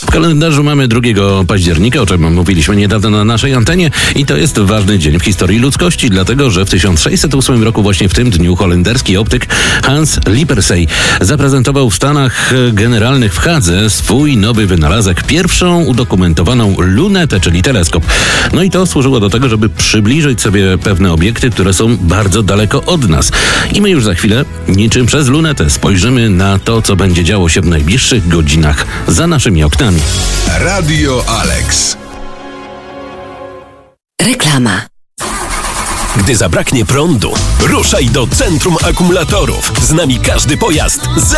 W kalendarzu mamy 2 października, o czym mówiliśmy niedawno na naszej antenie, i to jest ważny dzień w historii ludzkości, dlatego że w 1608 roku właśnie w tym dniu holenderski optyk Hans Lippershey zaprezentował w Stanach Generalnych w Hadze swój nowy wynalazek, pierwszą udokumentowaną lunetę, czyli teleskop. No i to służyło do tego, żeby przybliżyć sobie pewne obiekty, które są bardzo daleko od nas. I my już za chwilę, niczym przez lunetę, spojrzymy na to, co będzie działo się w najbliższych godzinach za naszymi oknami. Radio Alex. Reklama. Gdy zabraknie prądu, ruszaj do Centrum Akumulatorów. Z nami każdy pojazd